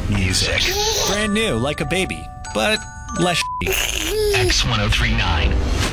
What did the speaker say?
music. Brand new, like a baby, but less X1039.